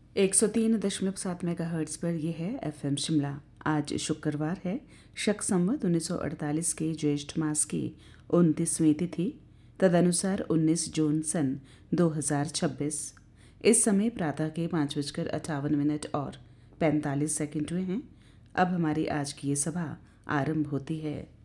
103.7 megahertz पर यह है एफएम शिमला। आज शुक्रवार है, शक संवत 1948 के ज्येष्ठ मास की 29वीं तिथि, तदनुसार 19 जून सन 2026। इस समय प्रातः के 5:58 और 45 सेकंड हुए हैं। अब हमारी आज की ये सभा आरंभ होती है।